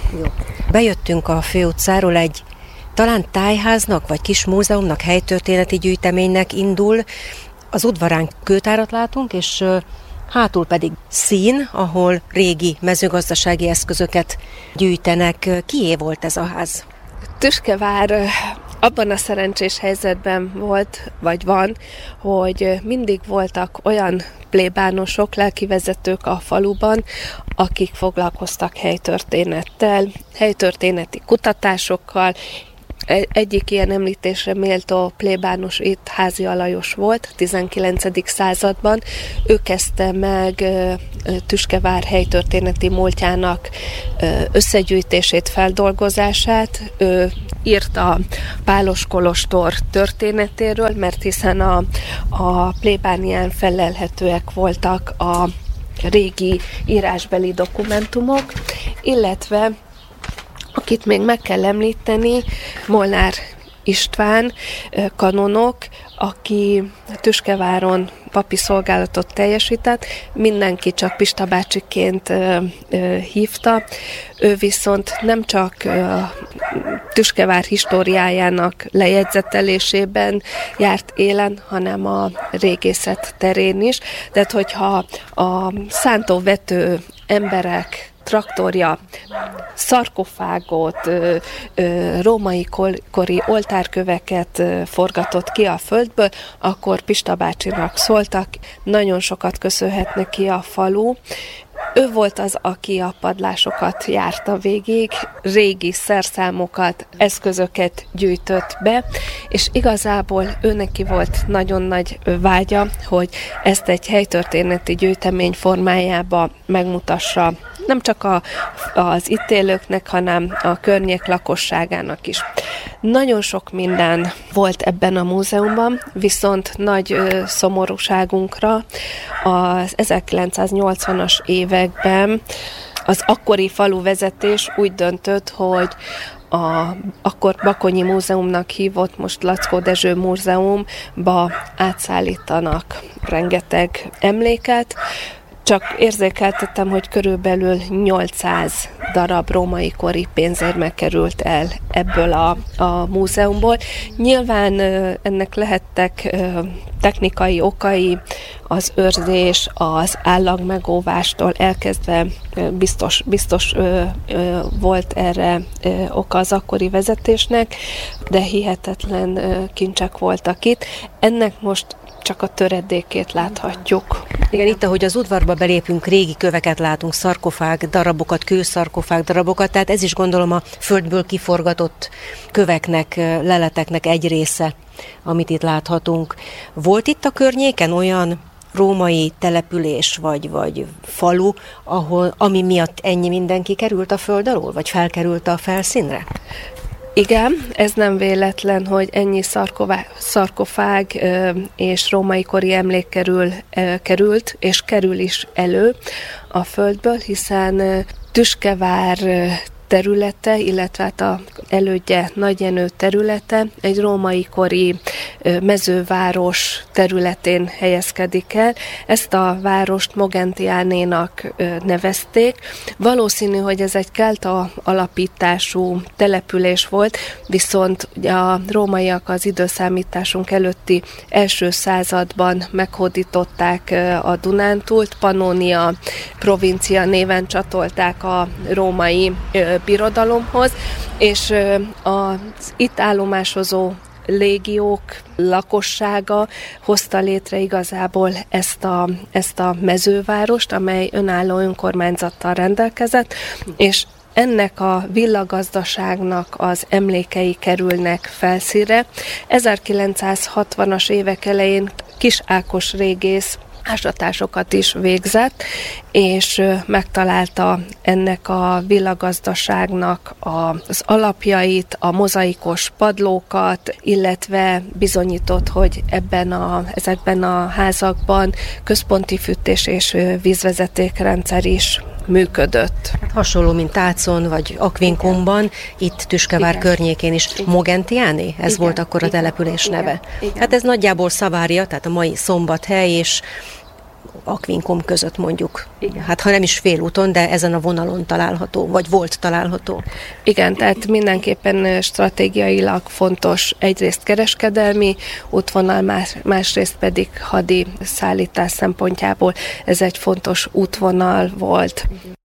Jó. Bejöttünk a főutcáról, egy talán tájháznak, vagy kis múzeumnak, helytörténeti gyűjteménynek indul. Az udvarán kőtárat látunk, és hátul pedig szín, ahol régi mezőgazdasági eszközöket gyűjtenek. Kié volt ez a ház? Tüskevár abban a szerencsés helyzetben volt, vagy van, hogy mindig voltak olyan plébánosok, lelkivezetők a faluban, akik foglalkoztak helytörténettel, helytörténeti kutatásokkal. Egyik ilyen említésre méltó plébános itt Házi Alajos volt, 19. században. Ő kezdte meg Tüskevár helytörténeti múltjának összegyűjtését, feldolgozását. Ő írt a Pálos kolostor történetéről, mert hiszen a plébánián felelhetőek voltak a régi írásbeli dokumentumok, illetve akit még meg kell említeni, Molnár István kanonok, aki Tüskeváron papi szolgálatot teljesített, mindenki csak Pista bácsiként hívta. Ő viszont nem csak Tüskevár históriájának lejegyzetelésében járt élen, hanem a régészet terén is. Tehát, hogyha a szántóvető emberek traktorja szarkofágot, római kori oltárköveket forgatott ki a földből, akkor Pista bácsinak szóltak, nagyon sokat köszönhet neki a falu. Ő volt az, aki a padlásokat járta végig, régi szerszámokat, eszközöket gyűjtött be, és igazából ő neki volt nagyon nagy vágya, hogy ezt egy helytörténeti gyűjtemény formájába megmutassa nem csak az itt élőknek, hanem a környék lakosságának is. Nagyon sok minden volt ebben a múzeumban, viszont nagy szomorúságunkra az 1980-as években az akkori faluvezetés úgy döntött, hogy akkor Bakonyi Múzeumnak hívott, most Lackó Dezső Múzeumba átszállítanak rengeteg emléket. Csak érzékeltettem, hogy körülbelül 800 darab római kori pénzérme került el ebből a múzeumból. Nyilván ennek lehettek technikai okai, az őrzés, az állagmegóvástól elkezdve biztos volt erre oka az akkori vezetésnek, de hihetetlen kincsek voltak itt. Ennek most csak a töredékét láthatjuk. Igen, itt, ahogy az udvarba belépünk, régi köveket látunk, szarkofág darabokat, kőszarkofág darabokat, tehát ez is gondolom a földből kiforgatott köveknek, leleteknek egy része, amit itt láthatunk. Volt itt a környéken olyan római település vagy falu, ami miatt ennyi mindenki került a föld alól, vagy felkerült a felszínre? Igen, ez nem véletlen, hogy ennyi szarkofág és római kori emlék került, és kerül is elő a földből, hiszen Tüskevár területe, illetve hát a elődje Nagyjenő területe egy római kori mezőváros területén helyezkedik el. Ezt a várost Mogentiánénak nevezték. Valószínű, hogy ez egy kelta alapítású település volt, viszont a rómaiak az időszámításunk előtti első században meghódították a Dunántúlt, Pannónia provincia néven csatolták a római birodalomhoz, és az itt állomásozó légiók lakossága hozta létre igazából ezt a mezővárost, amely önálló önkormányzattal rendelkezett, és ennek a villagazdaságnak az emlékei kerülnek felszínre. 1960-as évek elején Kis Ákos régész ásatásokat is végzett, és megtalálta ennek a villagazdaságnak az alapjait, a mozaikos padlókat, illetve bizonyított, hogy ezekben a házakban központi fűtés és vízvezetékrendszer is működött. Hasonló, mint Tácon vagy Akvinkumban, itt Tüskevár környékén is. Mogentiáné? Ez volt akkor a település neve. Igen. Hát ez nagyjából Szavária, tehát a mai Szombathely, és Aquincum között mondjuk. Igen. Hát ha nem is félúton, de ezen a vonalon található, vagy volt található. Igen, tehát mindenképpen stratégiailag fontos egyrészt kereskedelmi útvonal, másrészt pedig hadi szállítás szempontjából ez egy fontos útvonal volt.